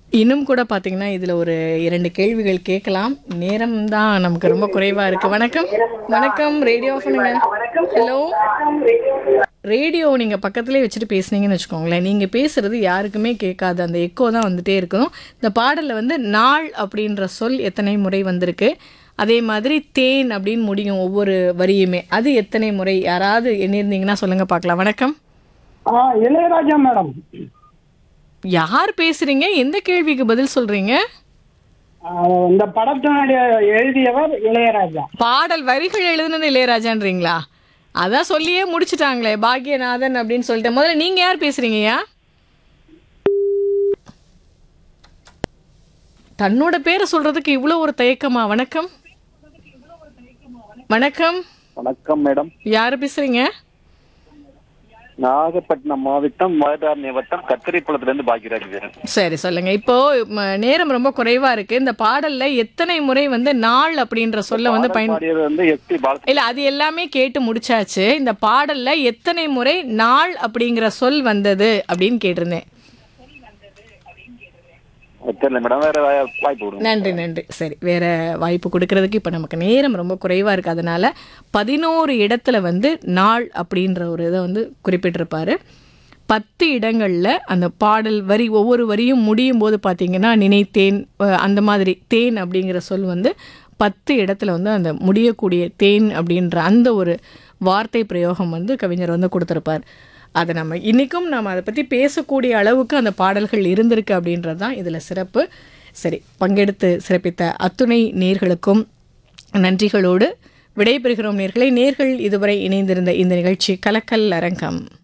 இன்னும் கூட பார்த்தீங்கன்னா, இதில ஒரு 2 கேள்விகள் கேட்கலாம். நேரம் தான் நமக்கு ரொம்ப குறைவா இருக்கு. வணக்கம். வணக்கம். ரேடியோ ஆஃப் பண்ணுங்க. ஹலோ. ரேடியோ நீங்க பக்கத்திலேயே வச்சுட்டு பேசுனீங்கன்னு வச்சுக்கோங்களேன், நீங்க பேசுறது யாருக்குமே கேட்காது. அந்த எக்கோ தான் வந்துட்டே இருக்கும். இந்த பாடல்ல வந்து நாள் அப்படின்ற சொல் எத்தனை முறை வந்திருக்கு? அதே மாதிரி தேன் அப்படின்னு முடியும் ஒவ்வொரு வரியுமே. அது எத்தனை முறை? யாராவது எண்ணியிருந்தீங்கன்னா சொல்லுங்க பார்க்கலாம். வணக்கம். இளையராஜா மேடம். யார் பேசுறீங்க? எந்த கேள்விக்கு பதில் சொல்றீங்க? இந்த படத்தினுடைய எழுதியவர் இளையராஜா. பாடல் வரிகள் எழுதுனது இளையராஜான்றீங்களா? அதான் சொல்லியே முடிச்சுட்டாங்களே பாக்யநாதன் அப்படின்னு சொல்லிட்டு. முதல்ல நீங்க யார் பேசுறீங்கய்யா? தன்னோட பேரை சொல்றதுக்கு இவ்வளோ ஒரு தயக்கமா? வணக்கம். வணக்கம். வணக்கம் மேடம். யாரு பேசுறீங்க? நாகப்பட்டினம் மாவட்டம் வேதாரண்ய வட்டம் கத்திரிக்குளத்திலிருந்து பாக்கியராஜ் பேசுறேன். சரி சொல்லுங்க. இப்போ நேரம் ரொம்ப குறைவா இருக்கு. இந்த பாடல்ல எத்தனை முறை வந்து நாள் அப்படின்ற சொல்ல வந்து பாடியது வந்து எஸ்பி பாலசுப்ரமணியம். இல்ல அது எல்லாமே கேட்டு முடிச்சாச்சு. இந்த பாடல்ல எத்தனை முறை நாள் அப்படிங்கிற சொல் வந்தது அப்படின்னு கேட்டிருந்தேன். தெரியல மேடம், வேற வாய்ப்பு கொடுங்க. நன்றி நன்றி. சரி, வேற வாய்ப்பு கொடுக்கறதுக்கு இப்போ நமக்கு நேரம் ரொம்ப குறைவாக இருக்குது. அதனால 11 இடத்துல வந்து நாள் அப்படின்ற ஒரு இதை வந்து குறிப்பிட்டிருப்பாரு. 10 இடங்களில் அந்த பாடல் வரி ஒவ்வொரு வரியும் முடியும் போது பார்த்தீங்கன்னா நினைத்தேன், அந்த மாதிரி தேன் அப்படிங்கிற சொல் வந்து 10 இடத்துல வந்து அந்த முடியக்கூடிய தேன் அப்படின்ற அந்த ஒரு வார்த்தை பிரயோகம் வந்து கவிஞர் வந்து கொடுத்துருப்பார். அதை நம்ம இன்றைக்கும் நம்ம அதை பற்றி பேசக்கூடிய அளவுக்கு அந்த பாடல்கள் இருந்திருக்கு அப்படின்றது தான் இதில் சிறப்பு. சரி, பங்கெடுத்து சிறப்பித்த அத்துணை நேர்களுக்கும் நன்றிகளோடு விடைபெறுகிறோம் நேர்களை. நேர்கள் இதுவரை இணைந்திருந்த இந்த நிகழ்ச்சி கலக்கல் அரங்கம்.